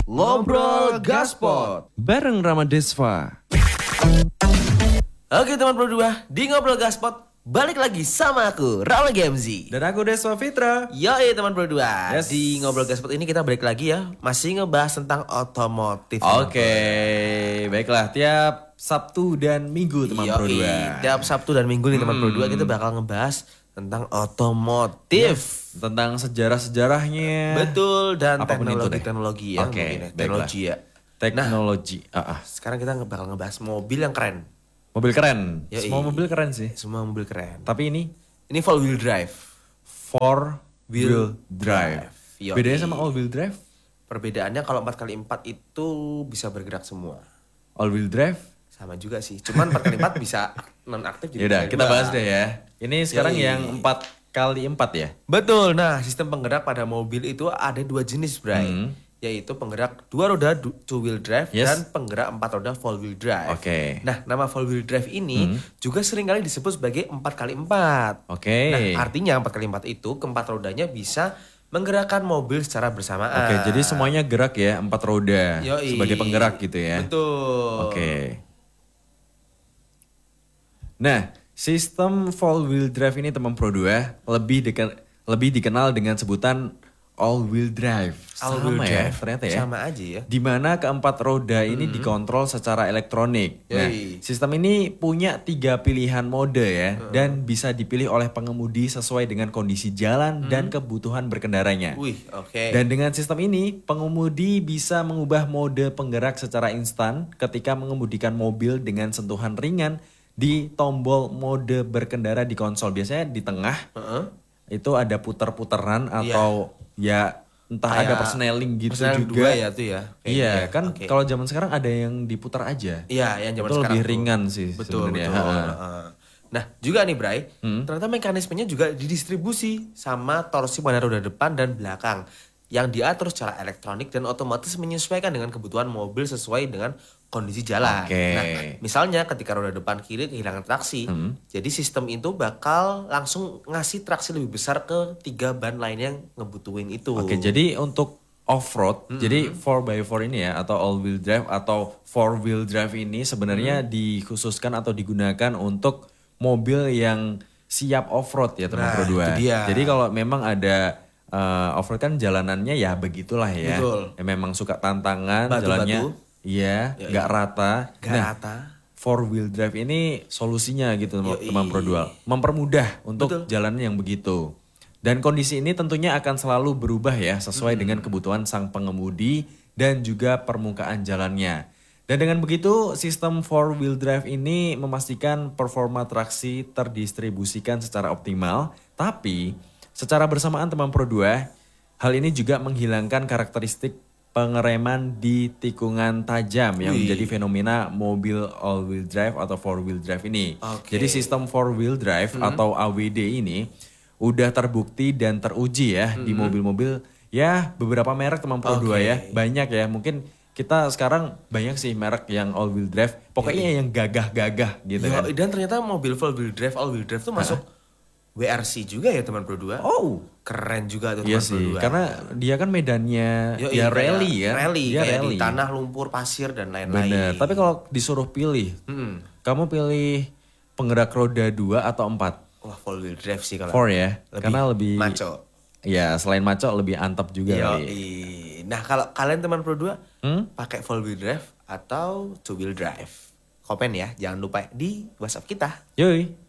Ngobrol Gaspot bareng Ramadesva. Oke teman Pro 2, di Ngobrol Gaspot balik lagi sama aku Rama Gemzi. Dan aku Deswa Fitra. Yoi teman Pro 2. Yes. Di Ngobrol Gaspot ini kita balik lagi ya, masih ngebahas tentang otomotif. Oke, baiklah, tiap Sabtu dan Minggu teman Pro 2. Tiap Sabtu dan Minggu nih teman Pro 2 kita bakal ngebahas tentang otomotif. Tentang sejarah-sejarahnya. Betul, dan Apapun itu deh. teknologi ya. Oke, mungkin ya. baiklah. Teknologi ya. Teknologi. Sekarang kita bakal ngebahas mobil yang keren. Mobil keren. Yoi. Semua mobil keren sih. Semua mobil keren. Tapi ini Ini full wheel drive. four wheel drive. Yoi. Bedanya sama all wheel drive? Perbedaannya kalau 4x4 itu bisa bergerak semua. All wheel drive? Sama juga sih. Cuman 4x4 bisa non-aktif. Yaudah, kita bahas deh ya. Ini sekarang Yoi. yang 4x4 ya. Betul. Nah, sistem penggerak pada mobil itu ada dua jenis, Bray. Yaitu penggerak dua roda two wheel drive Yes. dan penggerak empat roda four wheel drive. Oke. Nah, nama four wheel drive ini juga seringkali disebut sebagai 4x4. Oke. Nah, artinya 4x4 itu keempat rodanya bisa menggerakkan mobil secara bersamaan. Oke, jadi semuanya gerak ya, 4 roda Yoi. sebagai penggerak gitu ya. Betul. Oke. Nah, sistem four wheel drive ini teman Pro 2 lebih dikenal dengan sebutan all wheel drive. All Sama wheel ya, drive. ternyata ya. Sama aja ya. Di mana keempat roda ini dikontrol secara elektronik. Nah, Yoi. sistem ini punya 3 pilihan mode ya, dan bisa dipilih oleh pengemudi sesuai dengan kondisi jalan dan kebutuhan berkendaranya. Wih, oke. Dan dengan sistem ini, pengemudi bisa mengubah mode penggerak secara instan ketika mengemudikan mobil dengan sentuhan ringan di tombol mode berkendara di konsol. Biasanya di tengah itu ada puter-puteran atau ya entah Kayak ada persneling gitu persneling juga. dua ya tuh ya. Iya, Kayaknya. kan Oke. kalau zaman sekarang ada yang diputar aja. Iya, yang zaman itu sekarang lebih tuh. ringan sih Betul, sebenarnya. betul. Ha-ha. Heeh. Nah, juga nih Bray, ternyata mekanismenya juga didistribusi sama torsi pada roda depan dan belakang yang diatur secara elektronik dan otomatis menyesuaikan dengan kebutuhan mobil sesuai dengan kondisi jalan. Oke. Nah, misalnya ketika roda depan kiri kehilangan traksi, jadi sistem itu bakal langsung ngasih traksi lebih besar ke 3 ban lain yang ngebutuhin itu. Oke, jadi untuk off-road, jadi 4x4 ini ya, atau all-wheel drive atau four-wheel drive ini sebenarnya dikhususkan atau digunakan untuk mobil yang siap off-road ya teman Nah, Pro 2. itu dia. Jadi kalau memang ada off-road kan jalanannya ya begitulah ya. Betul. Ya memang suka tantangan, Batu-batu. jalannya iya, nggak rata. Gak rata. Four-wheel drive ini solusinya gitu Yoi. teman Pro 2. Mempermudah untuk jalan yang begitu. Dan kondisi ini tentunya akan selalu berubah ya sesuai dengan kebutuhan sang pengemudi dan juga permukaan jalannya. Dan dengan begitu sistem four wheel drive ini memastikan performa traksi terdistribusikan secara optimal. Tapi secara bersamaan teman Pro 2, hal ini juga menghilangkan karakteristik pengereman di tikungan tajam yang menjadi fenomena mobil all wheel drive atau four wheel drive ini. Oke. Jadi sistem four wheel drive atau AWD ini udah terbukti dan teruji ya di mobil-mobil ya beberapa merek teman Pro 2 ya. Banyak ya, mungkin kita sekarang banyak sih merek yang all wheel drive. Pokoknya yang gagah-gagah gitu kan. Dan ternyata mobil full wheel drive, all wheel drive tuh masuk WRC juga ya teman Pro 2. Oh, Keren juga tuh iya teman Pro sih, 2. karena dia kan medannya Yoi, ya kayak rally ya. Rally, Dia kayak rally. di tanah, lumpur, pasir dan lain-lain. Bener, tapi kalau disuruh pilih, kamu pilih penggerak roda 2 atau 4? Wah, full wheel drive sih kalau. 4 ya, karena lebih maco. Ya, selain maco lebih antap juga kali. Yoi. Nah, kalau kalian teman Pro 2 pakai full wheel drive atau two wheel drive? Komen ya, jangan lupa di WhatsApp kita. Yoi.